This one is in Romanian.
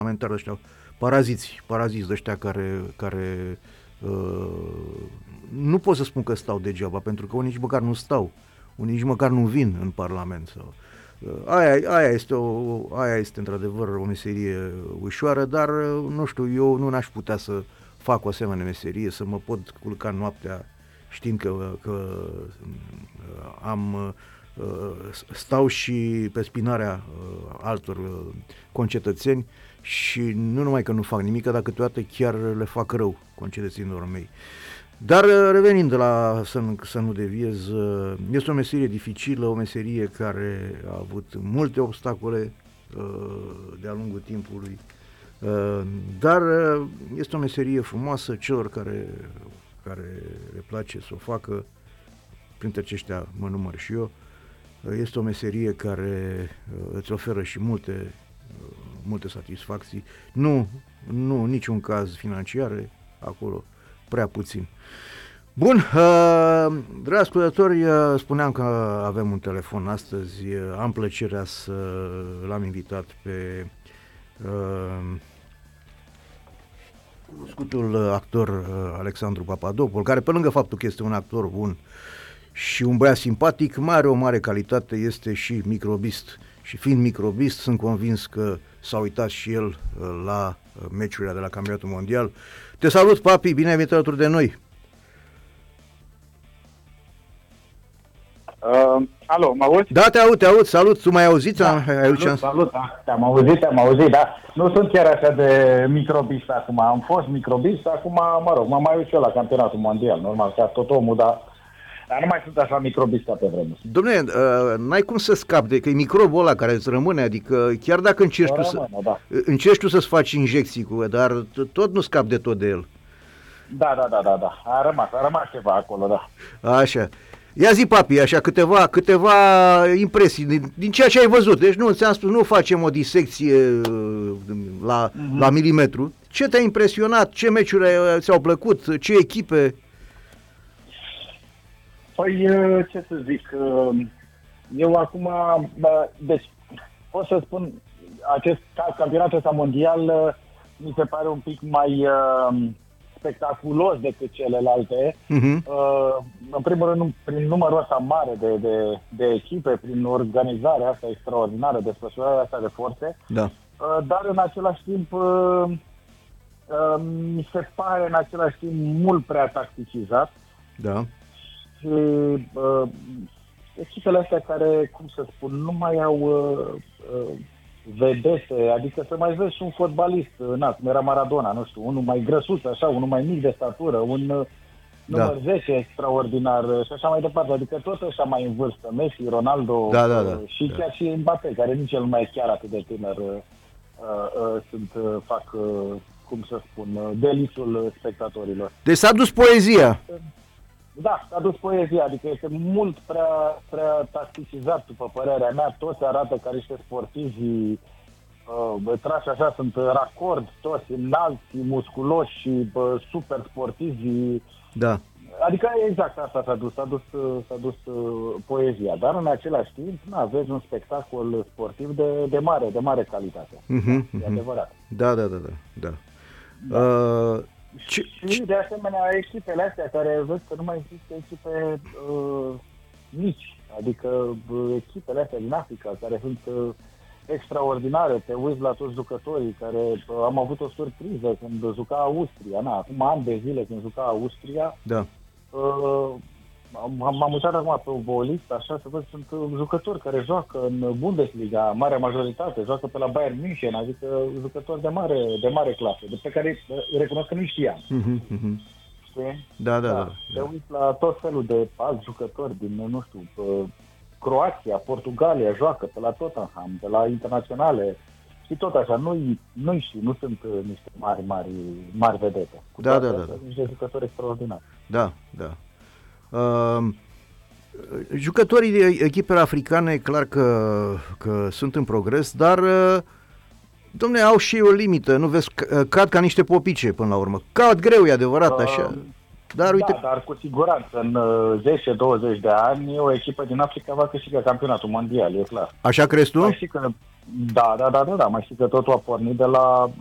parlamentari ăștia, paraziți de ăștia care nu pot să spun că stau degeaba, pentru că unii nici măcar nu stau, unii nici măcar nu vin în Parlament. Sau, aia este într-adevăr o meserie ușoară, dar nu știu, eu nu n-aș putea să fac o asemenea meserie, să mă pot culca noaptea știind că stau și pe spinarea altor concetățeni și nu numai că nu fac nimic, dar câteodată chiar le fac rău concetățenilor mei. Dar revenind să nu deviez, este o meserie dificilă, o meserie care a avut multe obstacole de-a lungul timpului, dar este o meserie frumoasă celor care le place să o facă, printre aceștia mă număr și eu. Este o meserie care îți oferă și multe satisfacții, nu niciun caz financiare, acolo prea puțin. Bun, dragi ascultători, spuneam că avem un telefon astăzi, am plăcerea să l-am invitat pe cunoscutul actor Alexandru Papadopoulos, care pe lângă faptul că este un actor bun și un băiat simpatic, mai are o mare calitate, este și microbist. Și fiind microbist, sunt convins că s-a uitat și el la meciurile de la Campionatul Mondial. Te salut, Papi, bine ai venit alături de noi. Alo, mă auzi? Da, te aud, salut, tu m-ai auzit? Da, salut, da, te-am auzit, da. Nu sunt chiar așa de microbist acum, am fost microbist, acum, mă rog, mă mai uit și eu la Campionatul Mondial, normal, ca tot omul, dar nu mai sunt așa microbist ca pe vremuri. Dom'le, n-ai cum să scapi de că e microbul ăla care îți rămâne, adică chiar dacă încerci tu să-ți faci injecții cu, dar tot nu scapi de tot de el. Da, a rămas ceva acolo, da. Așa. Ia zi, Papi, așa câteva impresii din ceea ce ai văzut. Deci nu, ți-am spus, nu facem o disecție la milimetru. Ce te-a impresionat? Ce meciuri ți-au plăcut? Ce echipe? Păi, ce să zic, eu acum, deci, pot să spun, acest campionat ăsta mondial mi se pare un pic mai spectaculos decât celelalte. În primul rând, prin numărul ăsta mare de echipe, prin organizarea asta extraordinară, desfășurarea asta de forțe, da. Dar în același timp mi se pare în același timp mult prea tacticizat. Da. Și echipele astea care, cum să spun, nu mai au vedete, adică să mai vezi și un fotbalist, cum era Maradona, nu știu, unul mai grăsuț, așa, unul mai mic de statură, un număr 10 extraordinar și așa mai departe, adică tot așa mai în vârstă, Messi, Ronaldo și chiar și Mbappé, care nici el nu mai e chiar atât de tânăr, fac, cum să spun, delițul spectatorilor. Deci s-a dus poezia. Da, s-a dus poezia, adică este mult prea tacticizat, după părerea mea. Toți arată ca niște sportivi trași așa, sunt racord, toți înalți, musculoși și super sportivi. Da. Adică exact asta s-a dus poezia, dar în același timp aveți un spectacol sportiv de mare calitate. E adevărat. Da. Și de asemenea echipele astea care văd că nu mai există echipe mici, adică echipele astea din Africa care sunt extraordinare, te uiți la toți jucătorii care am avut o surpriză când juca Austria, acum ani de zile când juca Austria, da. M-am uitat acum pe o listă, așa, să văd, sunt jucători care joacă în Bundesliga, marea majoritate, joacă pe la Bayern München, adică jucători de mare clasă, pe care recunosc că nu știam. Știi? Da. Te uiți la tot felul de alți jucători din, nu știu, Croația, Portugalia, joacă pe la Tottenham, pe la internaționale, și tot așa, nu știu, nu sunt niște mari vedete. Da. Niște jucători extraordinari. Da. Jucătorii echipele africane, clar că sunt în progres, dar dom'le, au și o limită, nu vezi, cad ca niște popice până la urmă. Cad greu, e adevărat, așa. Dar uite... dar cu siguranță în 10-20 de ani o echipă din Africa va câștiga campionatul mondial, e clar. Așa crezi tu? Da, mai știi că totul a pornit de la